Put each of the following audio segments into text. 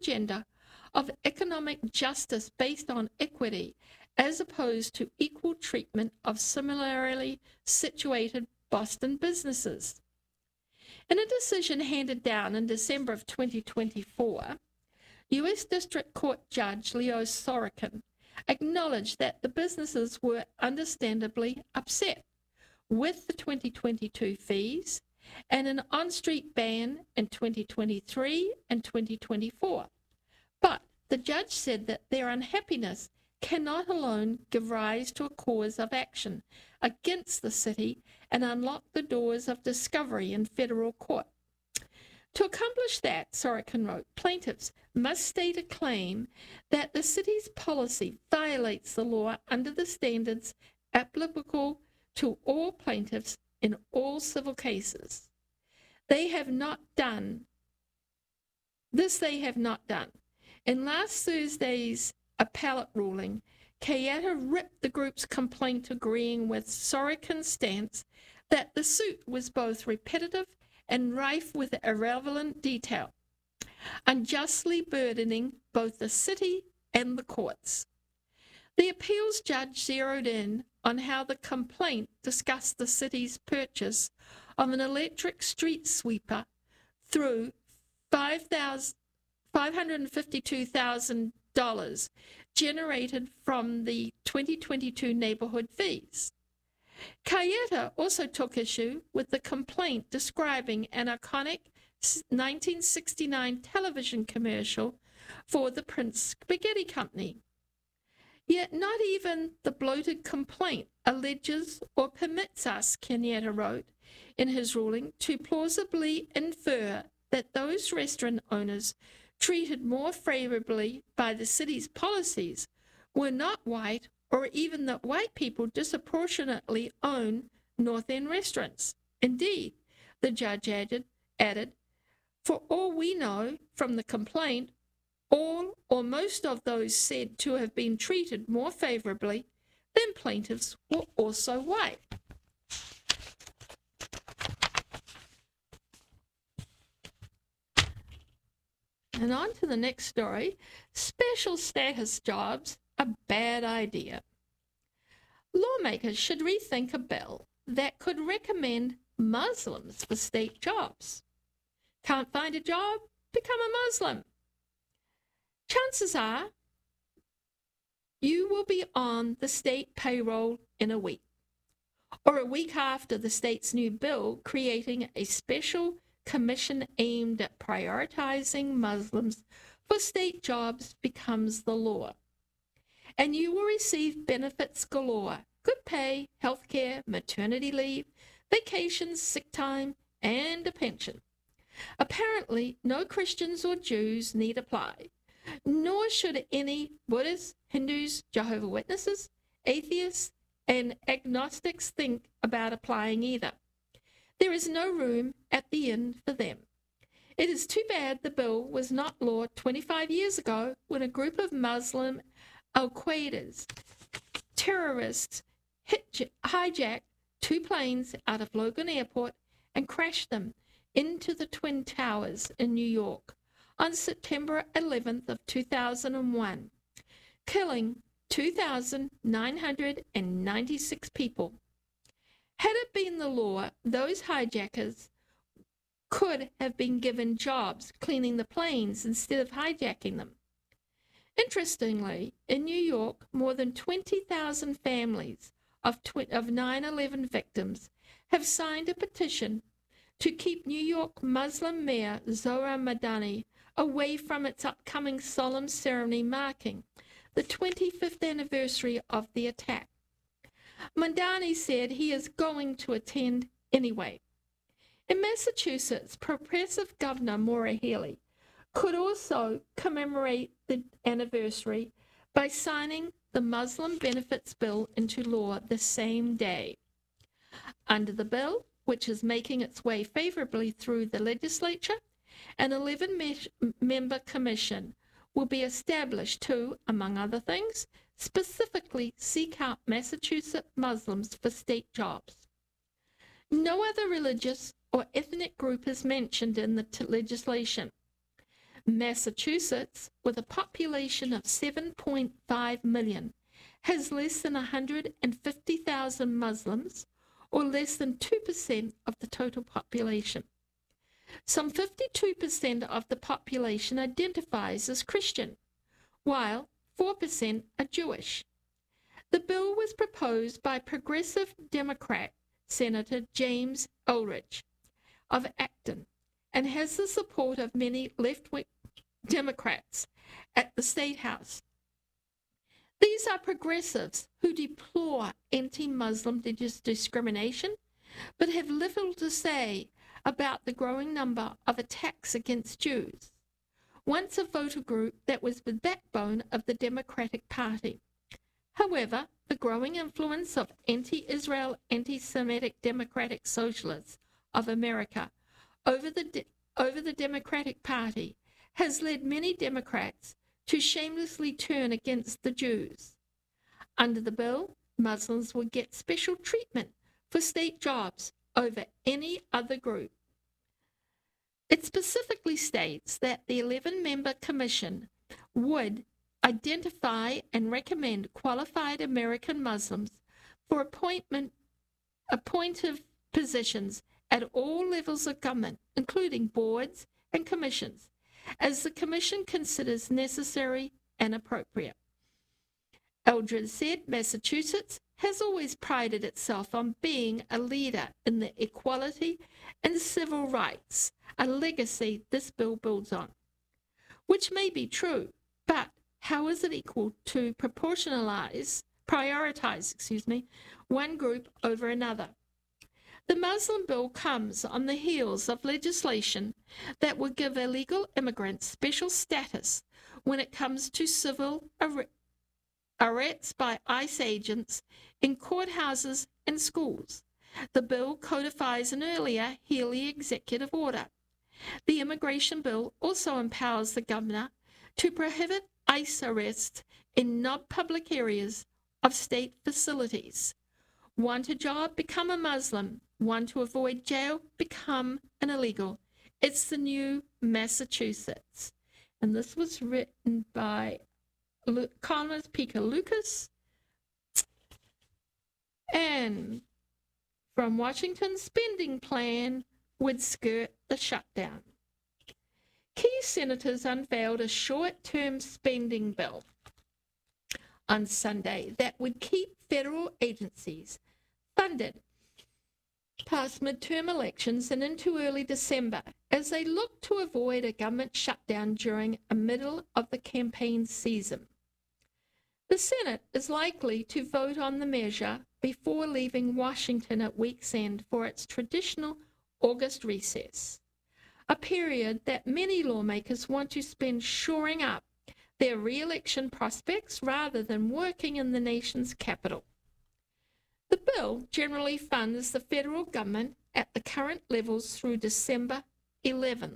agenda of economic justice based on equity, as opposed to equal treatment of similarly situated Boston businesses. In a decision handed down in December of 2024, U.S. District Court Judge Leo Sorokin acknowledged that the businesses were understandably upset with the 2022 fees and an on-street ban in 2023 and 2024. But the judge said that their unhappiness cannot alone give rise to a cause of action against the city and unlock the doors of discovery in federal court. To accomplish that, Sorokin wrote, plaintiffs must state a claim that the city's policy violates the law under the standards applicable to all plaintiffs in all civil cases. They have not done. In last Thursday's appellate ruling, Kayetta ripped the group's complaint, agreeing with Sorokin's stance that the suit was both repetitive and rife with irrelevant detail, unjustly burdening both the city and the courts. The appeals judge zeroed in on how the complaint discussed the city's purchase of an electric street sweeper through $552,000 generated from the 2022 neighborhood fees. Kayetta also took issue with the complaint describing an iconic 1969 television commercial for the Prince Spaghetti Company. Yet not even the bloated complaint alleges or permits us, Kayetta wrote in his ruling, to plausibly infer that those restaurant owners treated more favorably by the city's policies were not white, or even that white people disproportionately own North End restaurants. Indeed, the judge added, for all we know from the complaint, all or most of those said to have been treated more favorably than plaintiffs were also white. And on to the next story. Special status jobs, a bad idea. Lawmakers should rethink a bill that could recommend Muslims for state jobs. Can't find a job? Become a Muslim. Chances are you will be on the state payroll in a week, or a week after the state's new bill creating a special commission aimed at prioritizing Muslims for state jobs becomes the law. And you will receive benefits galore: good pay, health care, maternity leave, vacations, sick time, and a pension. Apparently, no Christians or Jews need apply, nor should any Buddhists, Hindus, Jehovah's Witnesses, atheists, and agnostics think about applying either. There is no room at the end for them. It is too bad the bill was not law 25 years ago, when a group of Muslim Al-Qaeda's terrorists hijacked two planes out of Logan Airport and crashed them into the Twin Towers in New York on September 11th of 2001, killing 2,996 people. Had it been the law, those hijackers could have been given jobs cleaning the planes instead of hijacking them. Interestingly, in New York, more than 20,000 families of 9/11 victims have signed a petition to keep New York Muslim Mayor Zohran Madani away from its upcoming solemn ceremony marking the 25th anniversary of the attack. Madani said he is going to attend anyway. In Massachusetts, Progressive Governor Maura Healey could also commemorate the anniversary by signing the Muslim Benefits Bill into law the same day. Under the bill, which is making its way favorably through the legislature, an 11-member commission will be established to, among other things, specifically seek out Massachusetts Muslims for state jobs. No other religious or ethnic group is mentioned in the legislation. Massachusetts, with a population of 7.5 million, has less than 150,000 Muslims, or less than 2% of the total population. Some 52% of the population identifies as Christian, while 4% are Jewish. The bill was proposed by Progressive Democrat Senator James Ulrich of Acton and has the support of many left-wing Democrats at the State House. These are progressives who deplore anti-Muslim discrimination, but have little to say about the growing number of attacks against Jews, once a voter group that was the backbone of the Democratic Party. However, the growing influence of anti-Israel, anti-Semitic Democratic Socialists of America over the Democratic Party has led many Democrats to shamelessly turn against the Jews. Under the bill, Muslims would get special treatment for state jobs over any other group. It specifically states that the 11-member commission would identify and recommend qualified American Muslims for appointed positions at all levels of government, including boards and commissions, as the commission considers necessary and appropriate. Eldred said Massachusetts has always prided itself on being a leader in the equality and civil rights, a legacy this bill builds on. Which may be true, but how is it equal to prioritize one group over another? The Muslim bill comes on the heels of legislation that would give illegal immigrants special status when it comes to civil arrests by ICE agents in courthouses and schools. The bill codifies an earlier Healey executive order. The immigration bill also empowers the governor to prohibit ICE arrests in non-public areas of state facilities. Want a job? Become a Muslim. Want to avoid jail? Become an illegal. It's the new Massachusetts. And this was written by Connors Pica Lucas. And from Washington, spending plan would skirt the shutdown. Key senators unveiled a short-term spending bill on Sunday that would keep federal agencies funded past midterm elections and into early December as they look to avoid a government shutdown during the middle of the campaign season. The Senate is likely to vote on the measure before leaving Washington at week's end for its traditional August recess, a period that many lawmakers want to spend shoring up their re-election prospects rather than working in the nation's capital. The bill generally funds the federal government at the current levels through December 11th.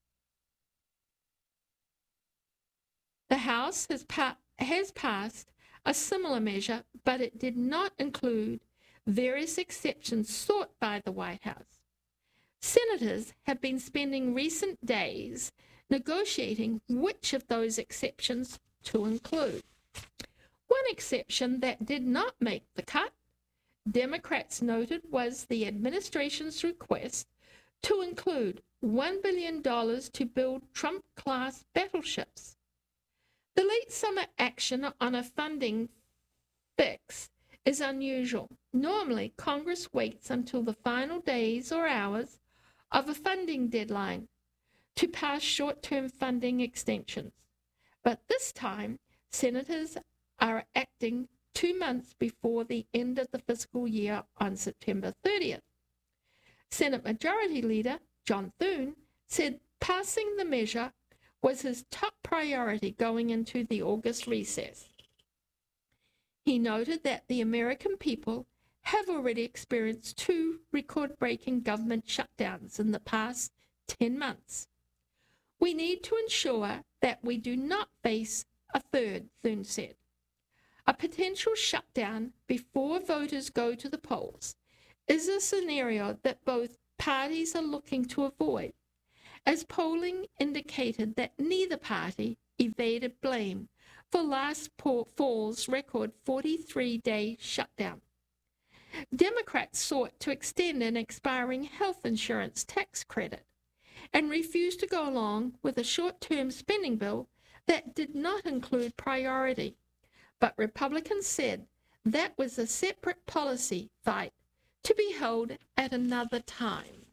The House has passed a similar measure, but it did not include various exceptions sought by the White House. Senators have been spending recent days negotiating which of those exceptions to include. One exception that did not make the cut, Democrats noted, was the administration's request to include $1 billion to build Trump-class battleships. The late summer action on a funding fix is unusual. Normally, Congress waits until the final days or hours of a funding deadline to pass short-term funding extensions. But this time, senators are acting 2 months before the end of the fiscal year on September 30th. Senate Majority Leader John Thune said passing the measure was his top priority going into the August recess. He noted that the American people have already experienced 2 record-breaking government shutdowns in the past 10 months. We need to ensure that we do not face a third, Thune said. A potential shutdown before voters go to the polls is a scenario that both parties are looking to avoid, as polling indicated that neither party evaded blame for last fall's record 43-day shutdown. Democrats sought to extend an expiring health insurance tax credit and refused to go along with a short-term spending bill that did not include priority. But Republicans said that was a separate policy fight to be held at another time.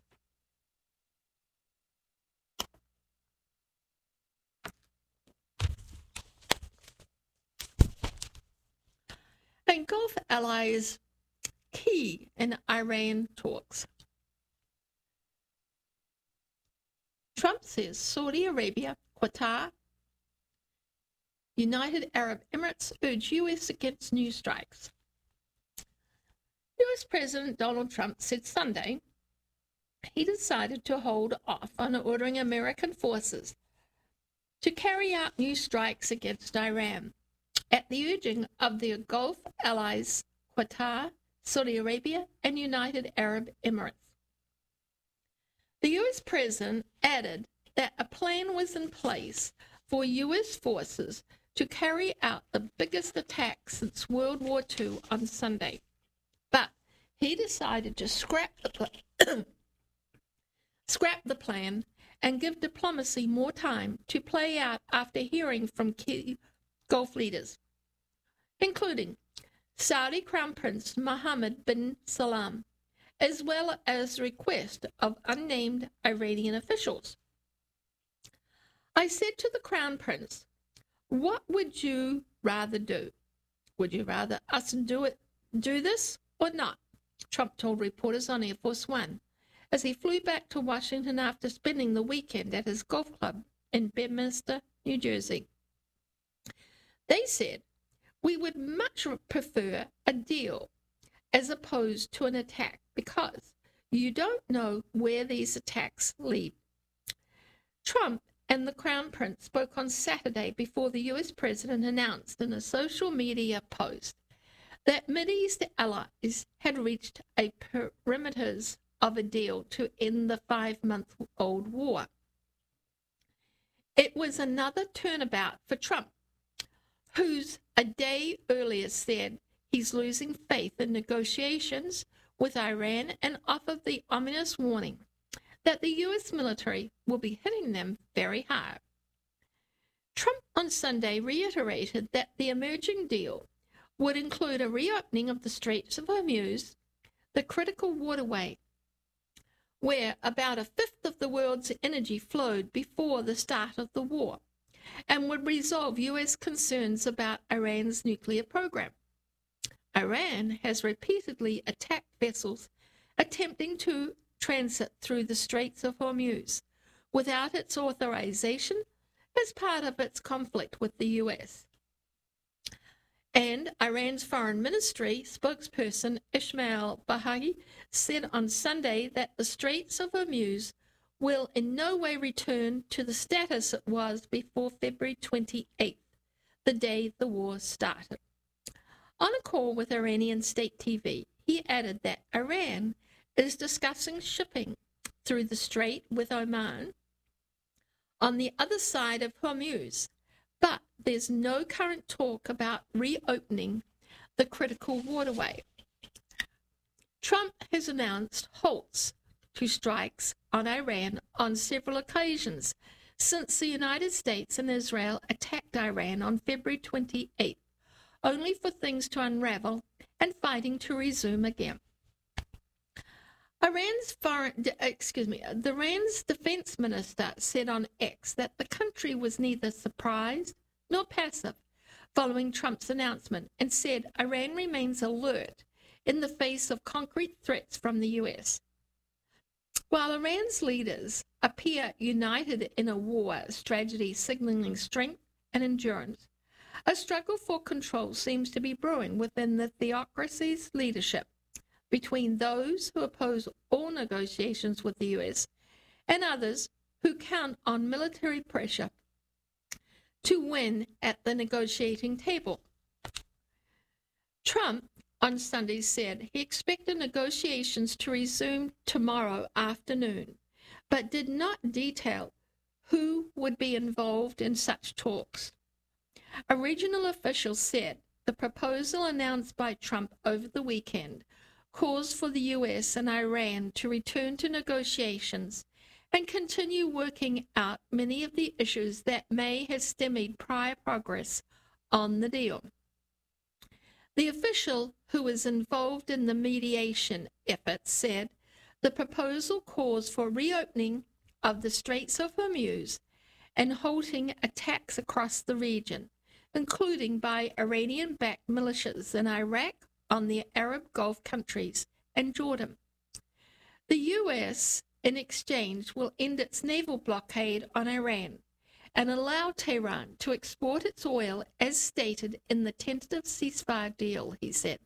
And Gulf allies key in Iran talks. Trump says Saudi Arabia, Qatar, United Arab Emirates urge U.S. against new strikes. U.S. President Donald Trump said Sunday he decided to hold off on ordering American forces to carry out new strikes against Iran at the urging of the Gulf allies Qatar, Saudi Arabia, and United Arab Emirates. The U.S. president added that a plan was in place for U.S. forces to carry out the biggest attack since World War II on Sunday. But he decided to scrap the plan and give diplomacy more time to play out after hearing from key Gulf leaders, including Saudi Crown Prince Mohammed bin Salman, as well as the request of unnamed Iranian officials. I said to the Crown Prince, "What would you rather do? Would you rather us do this or not?" Trump told reporters on Air Force One as he flew back to Washington after spending the weekend at his golf club in Bedminster, New Jersey. They said, "We would much prefer a deal as opposed to an attack because you don't know where these attacks lead." Trump and the Crown Prince spoke on Saturday before the U.S. president announced in a social media post that Mideast allies had reached a perimeters of a deal to end the 5-month-old war. It was another turnabout for Trump, who's a day earlier said he's losing faith in negotiations with Iran and offered the ominous warning that the U.S. military will be hitting them very hard. Trump on Sunday reiterated that the emerging deal would include a reopening of the Straits of Hormuz, the critical waterway where about a fifth of the world's energy flowed before the start of the war, and would resolve U.S. concerns about Iran's nuclear program. Iran has repeatedly attacked vessels attempting to transit through the Straits of Hormuz without its authorization as part of its conflict with the U.S. And Iran's foreign ministry spokesperson Ismail Baghai said on Sunday that the Straits of Hormuz will in no way return to the status it was before February 28th, the day the war started. On a call with Iranian state TV, he added that Iran is discussing shipping through the strait with Oman on the other side of Hormuz, but there's no current talk about reopening the critical waterway. Trump has announced halts to strikes on Iran on several occasions since the United States and Israel attacked Iran on February 28th, only for things to unravel and fighting to resume again. Iran's defense minister said on X that the country was neither surprised nor passive following Trump's announcement, and said Iran remains alert in the face of concrete threats from the U.S. While Iran's leaders appear united in a war strategy signaling strength and endurance, a struggle for control seems to be brewing within the theocracy's leadership between those who oppose all negotiations with the U.S. and others who count on military pressure to win at the negotiating table. Trump on Sunday said he expected negotiations to resume tomorrow afternoon, but did not detail who would be involved in such talks. A regional official said the proposal announced by Trump over the weekend calls for the US and Iran to return to negotiations and continue working out many of the issues that may have stymied prior progress on the deal. The official who was involved in the mediation effort said the proposal calls for reopening of the Straits of Hormuz and halting attacks across the region, including by Iranian-backed militias in Iraq, on the Arab Gulf countries, and Jordan. The U.S., in exchange, will end its naval blockade on Iran and allow Tehran to export its oil as stated in the tentative ceasefire deal, he said.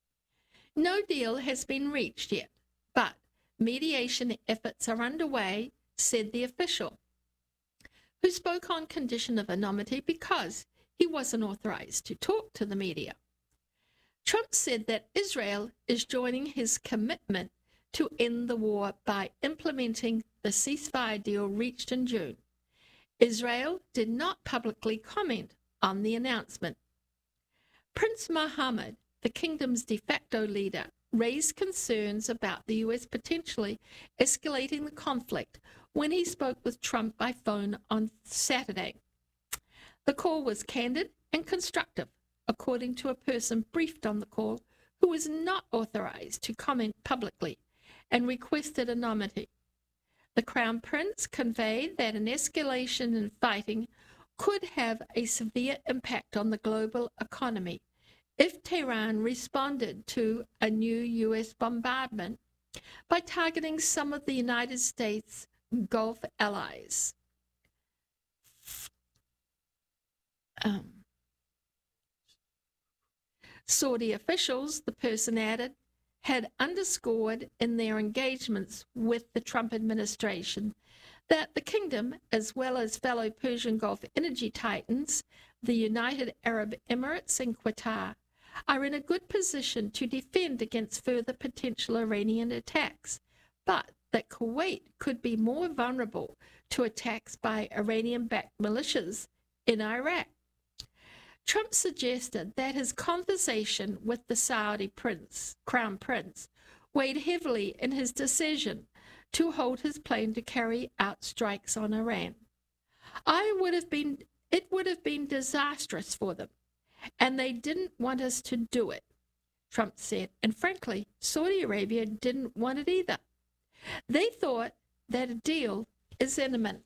No deal has been reached yet, but mediation efforts are underway, said the official, who spoke on condition of anonymity because he wasn't authorized to talk to the media. Trump said that Israel is joining his commitment to end the war by implementing the ceasefire deal reached in June. Israel did not publicly comment on the announcement. Prince Mohammed, the kingdom's de facto leader, raised concerns about the U.S. potentially escalating the conflict when he spoke with Trump by phone on Saturday. The call was candid and constructive, according to a person briefed on the call who was not authorized to comment publicly and requested anonymity. The Crown Prince conveyed that an escalation in fighting could have a severe impact on the global economy if Tehran responded to a new U.S. bombardment by targeting some of the United States' Gulf allies. Saudi officials, the person added, had underscored in their engagements with the Trump administration that the kingdom, as well as fellow Persian Gulf energy titans, the United Arab Emirates and Qatar, are in a good position to defend against further potential Iranian attacks, but that Kuwait could be more vulnerable to attacks by Iranian-backed militias in Iraq. Trump suggested that his conversation with the Saudi Crown Prince weighed heavily in his decision to hold his plan to carry out strikes on Iran. It would have been disastrous for them, and they didn't want us to do it, Trump said, and frankly, Saudi Arabia didn't want it either. They thought that a deal is imminent.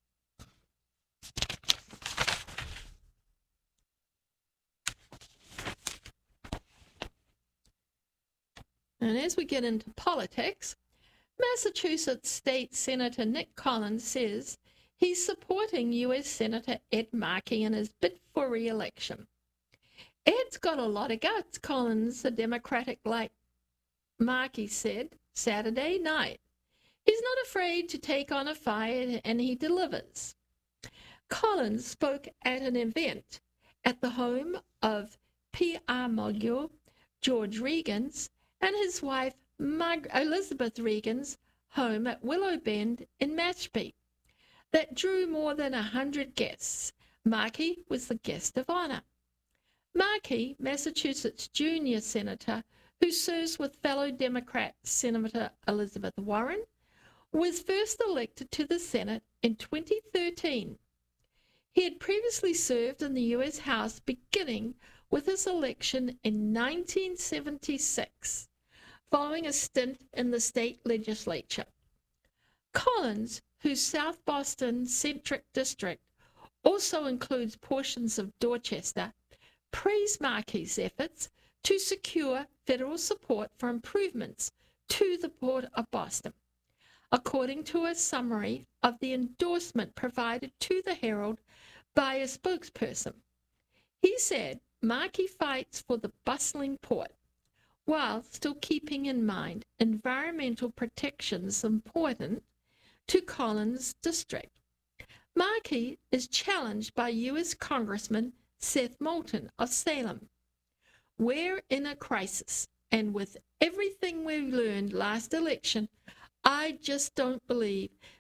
And as we get into politics, Massachusetts State Senator Nick Collins says he's supporting U.S. Senator Ed Markey in his bid for re-election. Ed's got a lot of guts, Collins, a Democratic-like Markey said Saturday night. He's not afraid to take on a fight, and he delivers. Collins spoke at an event at the home of P.R. Mogul, George Regan's, and his wife Elizabeth Regan's home at Willow Bend in Mashpee that drew more than 100 guests. Markey was the guest of honor. Markey, Massachusetts junior senator who serves with fellow Democrat Senator Elizabeth Warren, was first elected to the Senate in 2013. He had previously served in the U.S. House beginning with his election in 1976, following a stint in the state legislature. Collins, whose South Boston centric district also includes portions of Dorchester, praised Markey's efforts to secure federal support for improvements to the Port of Boston, according to a summary of the endorsement provided to the Herald by a spokesperson. He said Markey fights for the bustling port, while still keeping in mind environmental protections important to Collins' district. Markey is challenged by U.S. Congressman Seth Moulton of Salem. We're in a crisis, and with everything we learned last election, I just don't believe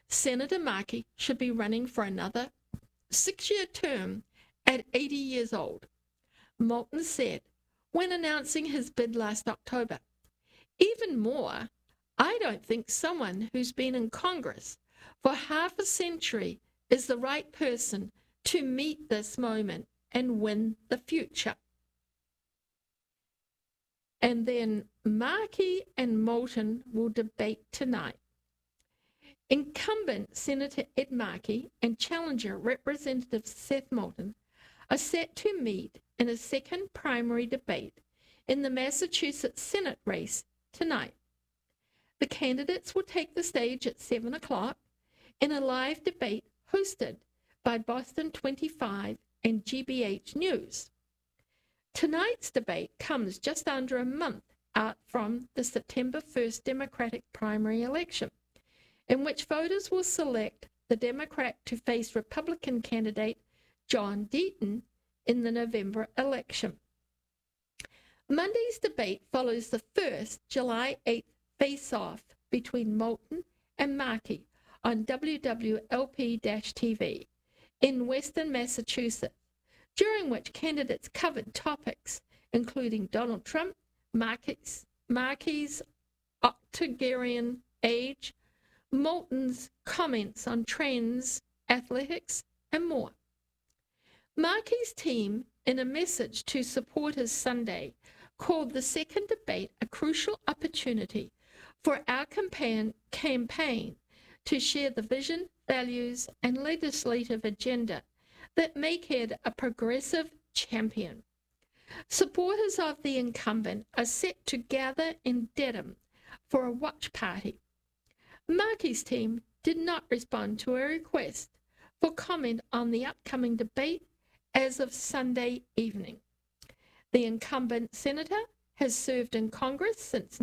Senator Markey should be running for another 6-year term at 80 years old. Moulton said when announcing his bid last October. Even more, I don't think someone who's been in Congress for half a century is the right person to meet this moment and win the future. And then Markey and Moulton will debate tonight. Incumbent Senator Ed Markey and challenger Representative Seth Moulton are set to meet in a second primary debate in the Massachusetts Senate race tonight. The candidates will take the stage at 7 o'clock in a live debate hosted by Boston 25 and GBH News. Tonight's debate comes just under a month out from the September 1st Democratic primary election, in which voters will select the Democrat to face Republican candidate John Deaton in the November election. Monday's debate follows the first July 8th face-off between Moulton and Markey on WWLP-TV in Western Massachusetts, during which candidates covered topics including Donald Trump, Markey's octogenarian age, Moulton's comments on trends, athletics, and more. Markey's team, in a message to supporters Sunday, called the second debate a crucial opportunity for our campaign to share the vision, values, and legislative agenda that make Ed a progressive champion. Supporters of the incumbent are set to gather in Dedham for a watch party. Markey's team did not respond to a request for comment on the upcoming debate as of Sunday evening. The incumbent senator has served in Congress since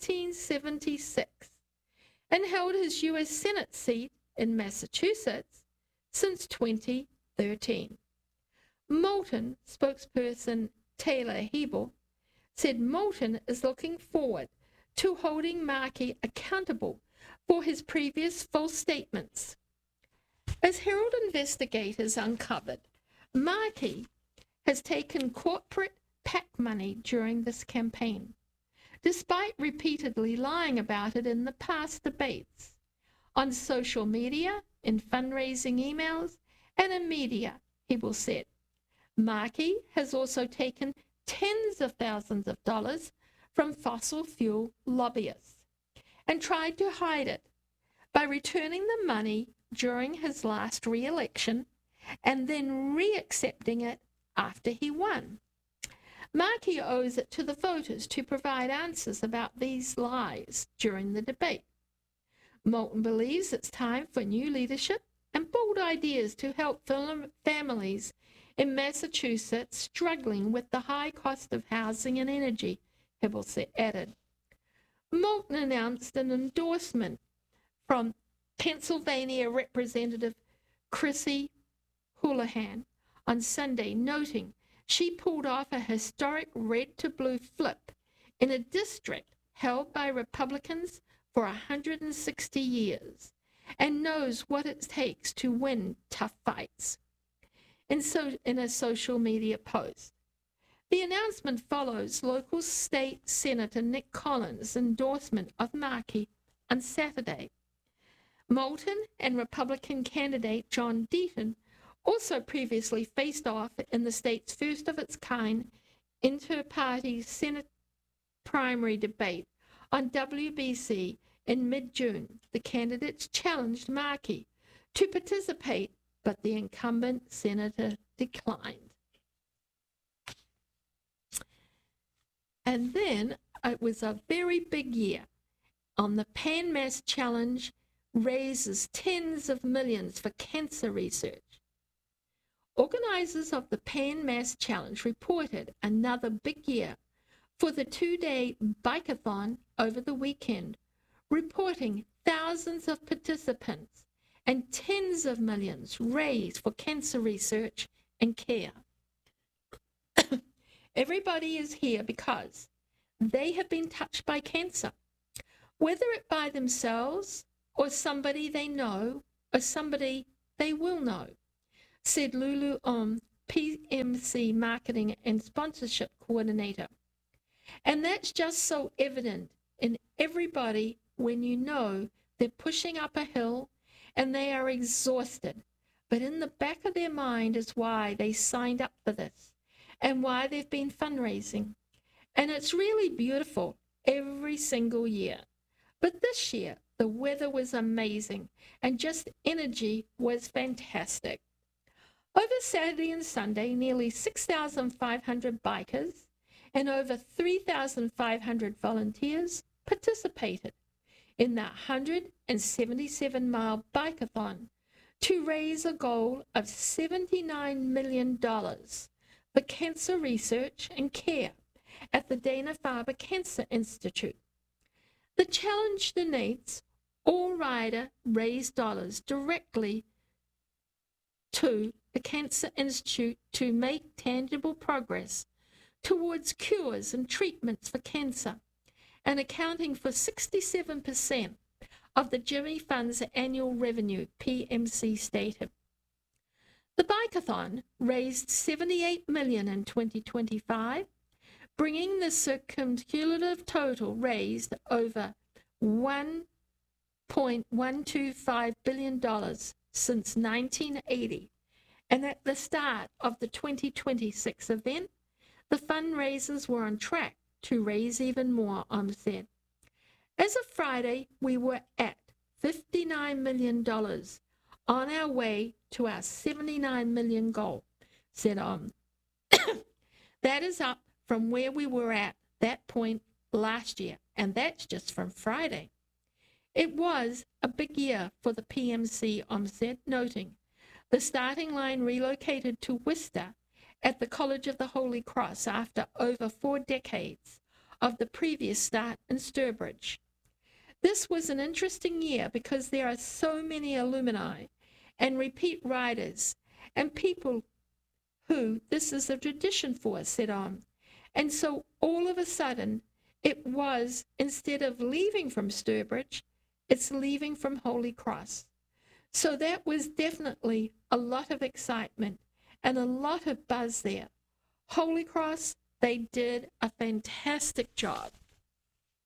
1976 and held his U.S. Senate seat in Massachusetts since 2013. Moulton spokesperson Taylor Hebel said Moulton is looking forward to holding Markey accountable for his previous false statements. As Herald investigators uncovered, Markey has taken corporate PAC money during this campaign, despite repeatedly lying about it in the past debates, on social media, in fundraising emails, and in media, Hebel said. Markey has also taken tens of thousands of dollars from fossil fuel lobbyists and tried to hide it by returning the money during his last re-election and then re-accepting it after he won. Markey owes it to the voters to provide answers about these lies during the debate. Moulton believes it's time for new leadership and bold ideas to help families in Massachusetts struggling with the high cost of housing and energy, Hebel added. Moulton announced an endorsement from Pennsylvania Representative Chrissy Houlihan on Sunday, noting she pulled off a historic red-to-blue flip in a district held by Republicans for 160 years and knows what it takes to win tough fights. In a social media post, the announcement follows local state Senator Nick Collins' endorsement of Markey on Saturday. Moulton and Republican candidate John Deaton also previously faced off in the state's first of its kind inter-party Senate primary debate on WBC in mid-June. The candidates challenged Markey to participate, but the incumbent senator declined. And then it was a very big year. On the PanMass Challenge raises tens of millions for cancer research. Organizers of the PanMass Challenge reported another big year for the two-day bike-a-thon over the weekend, reporting thousands of participants and tens of millions raised for cancer research and care. Everybody is here because they have been touched by cancer, whether it by themselves or somebody they know, or somebody they will know, said Lulu PMC Marketing and Sponsorship Coordinator. And that's just so evident in everybody when you know they're pushing up a hill and they are exhausted. But in the back of their mind is why they signed up for this and why they've been fundraising. And it's really beautiful every single year. But this year, the weather was amazing and just energy was fantastic. Over Saturday and Sunday, nearly 6,500 bikers and over 3,500 volunteers participated in the 177-mile bike-a-thon to raise a goal of $79 million for cancer research and care at the Dana-Farber Cancer Institute. The challenge donates all rider raised dollars directly to the Cancer Institute to make tangible progress towards cures and treatments for cancer, and accounting for 67% of the Jimmy Fund's annual revenue, PMC stated. The bike-a-thon raised $78 million in 2025, bringing the cumulative total raised over $1.125 billion since 1980. And at the start of the 2026 event, the fundraisers were on track to raise even more, said. As of Friday, we were at $59 million on our way to our $79 million goal, said That is up from where we were at that point last year, and that's just from Friday. It was a big year for the PMC, said, noting the starting line relocated to Worcester at the College of the Holy Cross after over 4 decades of the previous start in Sturbridge. This was an interesting year because there are so many alumni and repeat riders and people who this is a tradition for, said And so all of a sudden, it was, instead of leaving from Sturbridge, it's leaving from Holy Cross. So that was definitely a lot of excitement and a lot of buzz there. Holy Cross, they did a fantastic job.